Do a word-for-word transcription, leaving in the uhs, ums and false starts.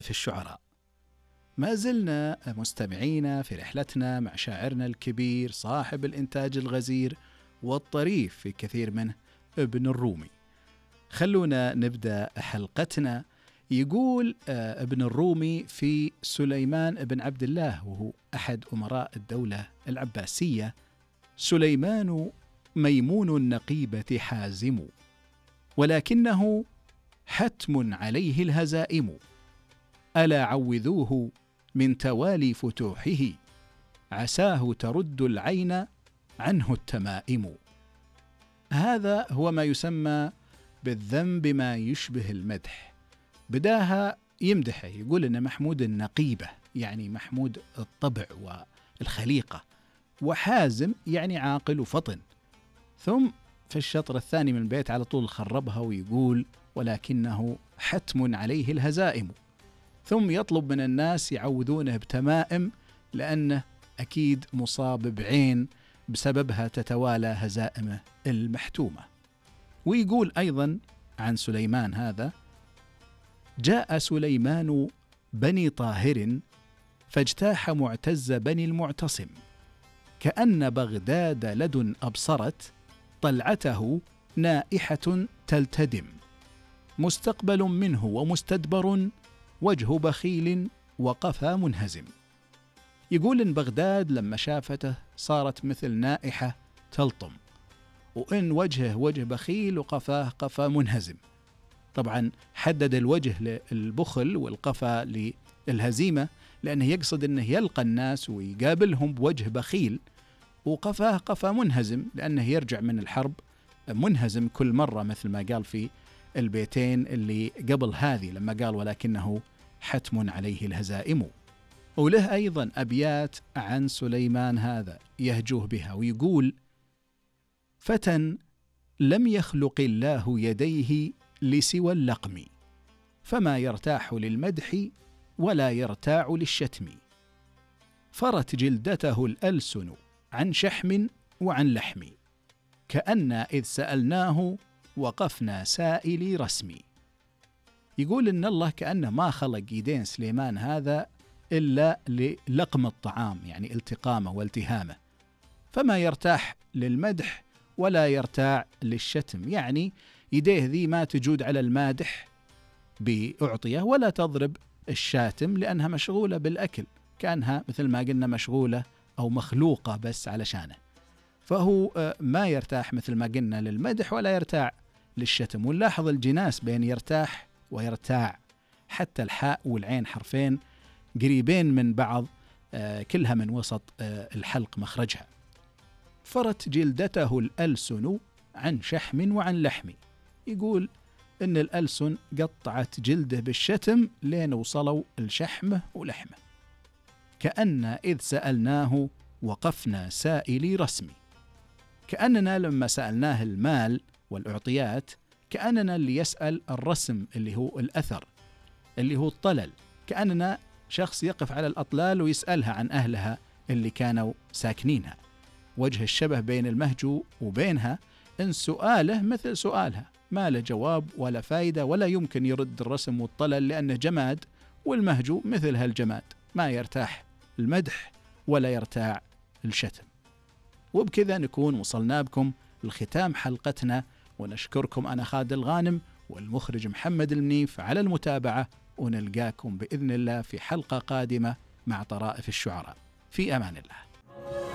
في الشعراء. ما زلنا مستمعين في رحلتنا مع شاعرنا الكبير صاحب الإنتاج الغزير والطريف في كثير منه، ابن الرومي. خلونا نبدأ حلقتنا. يقول ابن الرومي في سليمان بن عبد الله، وهو أحد أمراء الدولة العباسية: سليمان ميمون النقيبة حازم، ولكنه حتم عليه الهزائم. ألا عوذوه من توالي فتوحه، عساه ترد العين عنه التمائم. هذا هو ما يسمى بالذم بما يشبه المدح. بداها يمدحه، يقول إن محمود النقيبة يعني محمود الطبع والخليقة، وحازم يعني عاقل وفطن. ثم في الشطر الثاني من البيت على طول خربها ويقول: ولكنه حتم عليه الهزائم. ثم يطلب من الناس يعوذونه بتمائم، لأنه أكيد مصاب بعين بسببها تتوالى هزائمه المحتومة. ويقول أيضا عن سليمان هذا: جاء سليمان بني طاهر، فاجتاح معتز بني المعتصم، كأن بغداد لدن أبصرت، طلعته نائحة تلتدم، مستقبل منه ومستدبر، وجه بخيل وقفا منهزم. يقول إن بغداد لما شافته صارت مثل نائحة تلطم، وإن وجهه وجه بخيل وقفاه قفا منهزم. طبعا حدد الوجه للبخل والقفا للهزيمة، لأنه يقصد أنه يلقى الناس ويقابلهم بوجه بخيل، وقفاه قفا منهزم لأنه يرجع من الحرب منهزم كل مرة، مثل ما قال في البيتين اللي قبل هذه لما قال: ولكنه حتم عليه الهزائم. وله أيضا أبيات عن سليمان هذا يهجوه بها، ويقول: فتى لم يخلق الله يديه لسوى اللقم، فما يرتاح للمدح ولا يرتاع للشتم، فرت جلدته الألسن عن شحم وعن لحم، كأن إذ سألناه وقفنا سائلي رسمي. يقول إن الله كأنه ما خلق يدين سليمان هذا إلا للقم الطعام، يعني التقامه والتهامه، فما يرتاح للمدح ولا يرتاع للشتم، يعني يديه ذي ما تجود على المادح بأعطيه ولا تضرب الشاتم، لأنها مشغولة بالأكل، كأنها مثل ما قلنا مشغولة أو مخلوقة بس علشانه. فهو ما يرتاح مثل ما قلنا للمدح ولا يرتاع للشتم. ونلاحظ الجناس بين يرتاح ويرتاع، حتى الحاء والعين حرفين قريبين من بعض، كلها من وسط الحلق مخرجها. فرت جلدته الألسن عن شحم وعن لحم. يقول إن الألسن قطعت جلده بالشتم لين وصلوا الشحمه ولحمه. كأن إذ سألناه وقفنا سائلي رسمي، كأننا لما سألناه المال والأعطيات كأننا اللي يسأل الرسم اللي هو الأثر اللي هو الطلل، كأننا شخص يقف على الأطلال ويسألها عن أهلها اللي كانوا ساكنينها. وجه الشبه بين المهجو وبينها إن سؤاله مثل سؤالها، ما له جواب ولا فايدة، ولا يمكن يرد الرسم والطلل لأنه جماد، والمهجو مثل هالجماد، ما يرتاح المدح ولا يرتاع الشتم. وبكذا نكون وصلنا بكم لختام حلقتنا، ونشكركم أنا خالد الغانم والمخرج محمد المنيف على المتابعة، ونلقاكم بإذن الله في حلقة قادمة مع طرائف الشعراء. في أمان الله.